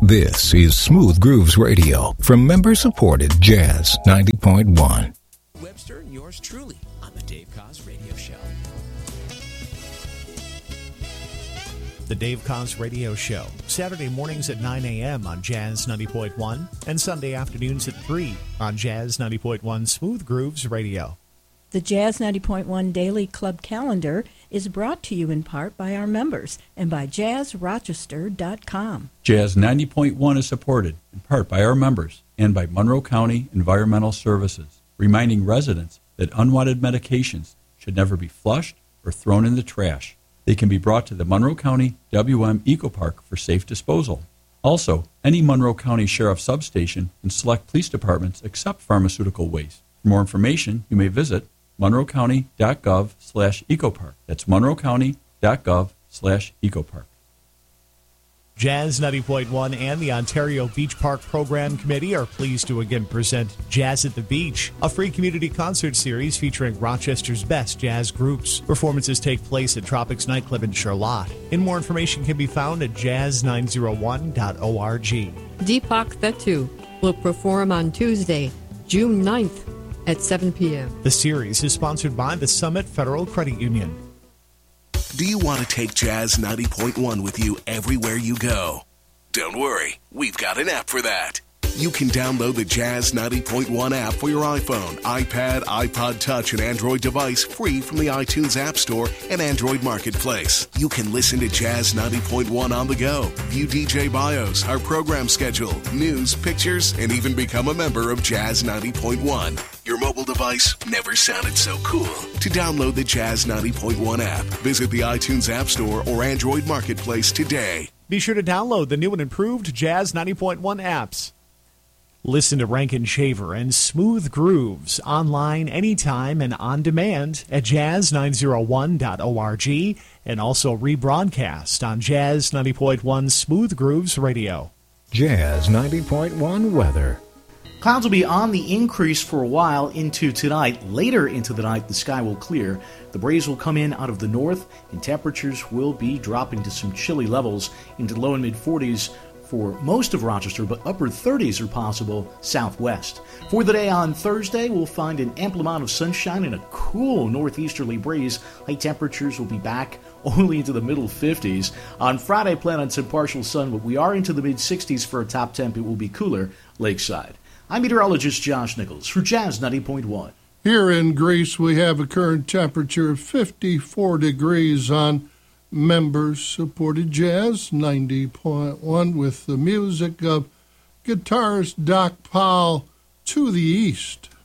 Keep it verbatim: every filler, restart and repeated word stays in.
This is Smooth Grooves Radio from member-supported Jazz ninety point one. Webster and yours truly on the Dave Koz Radio Show. The Dave Koz Radio Show, Saturday mornings at nine a.m. on Jazz ninety point one and Sunday afternoons at three on Jazz ninety point one Smooth Grooves Radio. The Jazz ninety point one Daily Club Calendar is brought to you in part by our members and by jazz rochester dot com. Jazz ninety point one is supported in part by our members and by Monroe County Environmental Services, reminding residents that unwanted medications should never be flushed or thrown in the trash. They can be brought to the Monroe County W M Eco Park for safe disposal. Also, any Monroe County Sheriff substation and select police departments accept pharmaceutical waste. For more information, you may visit monroe county dot gov slash ecopark. That's monroe county dot gov slash ecopark. Jazz ninety point one and the Ontario Beach Park Program Committee are pleased to again present Jazz at the Beach, a free community concert series featuring Rochester's best jazz groups. Performances take place at Tropics Nightclub in Charlotte. And more information can be found at jazz nine oh one dot org. Deepak Thettu will perform on Tuesday, June ninth at seven p.m. The series is sponsored by the Summit Federal Credit Union. Do you want to take Jazz ninety point one with you everywhere you go? Don't worry, we've got an app for that. You can download the Jazz ninety point one app for your iPhone, iPad, iPod Touch, and Android device free from the iTunes App Store and Android Marketplace. You can listen to Jazz ninety point one on the go, view D J bios, our program schedule, news, pictures, and even become a member of Jazz ninety point one. Your mobile device never sounded so cool. To download the Jazz ninety point one app, visit the iTunes App Store or Android Marketplace today. Be sure to download the new and improved Jazz ninety point one apps. Listen to Rankin Shaver and Smooth Grooves online anytime and on demand at jazz nine oh one dot org and also rebroadcast on Jazz ninety point one Smooth Grooves Radio. Jazz ninety point one weather. Clouds will be on the increase for a while into tonight. Later into the night, the sky will clear. The breeze will come in out of the north, and temperatures will be dropping to some chilly levels into the low and mid-forties for most of Rochester, but upper thirties are possible southwest. For the day on Thursday, we'll find an ample amount of sunshine and a cool northeasterly breeze. High temperatures will be back only into the middle fifties. On Friday, plan on some partial sun, but we are into the mid-sixties for a top temp. It will be cooler lakeside. I'm meteorologist Josh Nichols for Jazz ninety point one. Here in Greece, we have a current temperature of fifty-four degrees on members-supported Jazz ninety point one with the music of guitarist Doc Powell, To the East.